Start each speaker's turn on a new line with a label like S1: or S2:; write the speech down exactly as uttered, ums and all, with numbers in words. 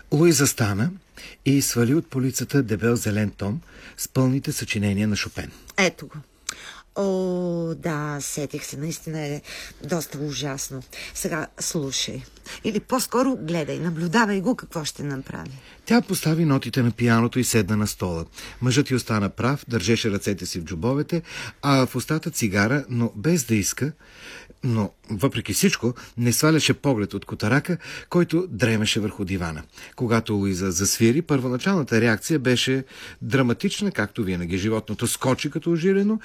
S1: Луиза стана и свали от полицата дебел зелен том с пълните съчинения на Шопен.
S2: Ето го. О, да, сетих се, наистина е доста ужасно. Сега слушай. Или по-скоро гледай, наблюдавай го какво ще направи.
S1: Тя постави нотите на пианото и седна на стола. Мъжът й остана прав, държеше ръцете си в джобовете, а в устата цигара, но без да иска, но въпреки всичко не сваляше поглед от котарака, който дремеше върху дивана. Когато Луиза засвири, първоначалната реакция беше драматична, както винаги. Животното скочи като ожирено